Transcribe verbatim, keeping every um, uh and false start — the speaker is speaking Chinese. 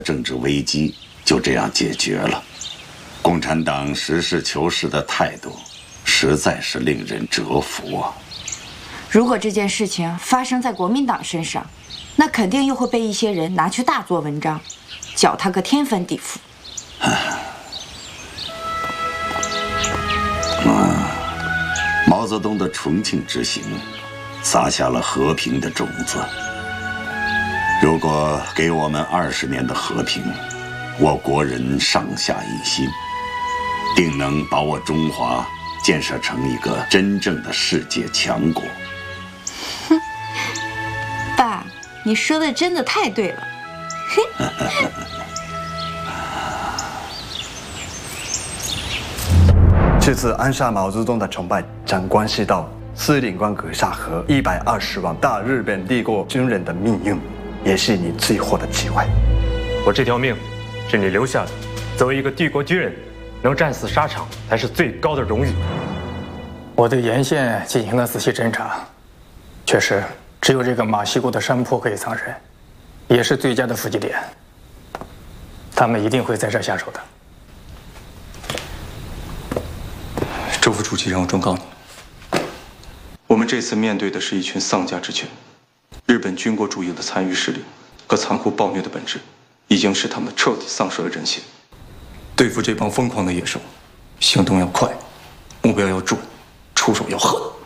政治危机就这样解决了。共产党实事求是的态度，实在是令人折服啊！ 如果这件事情发生在国民党身上，那肯定又会被一些人拿去大做文章，搅他个天翻地覆。 啊，毛泽东的重庆之行，撒下了和平的种子。如果给我们二十年的和平，我国人上下一心，定能把我中华建设成一个真正的世界强国。 哼，爸，你说的真的太对了。 这次暗杀毛泽东的崇拜将关系到司令官阁下和一百二十万大日本帝国军人的命运，也是你最后的机会。 我这条命是你留下的，作为一个帝国军人，能战死沙场才是最高的荣誉。 我对沿线进行了仔细侦查，确实只有这个马西沟的山坡可以藏人，也是最佳的伏击点。他们一定会在这儿下手的。 周副主席让我忠告你，我们这次面对的是一群丧家之犬，日本军国主义的残余势力和残酷暴虐的本质，已经使他们彻底丧失了人性。对付这帮疯狂的野兽，行动要快，目标要准，出手要狠。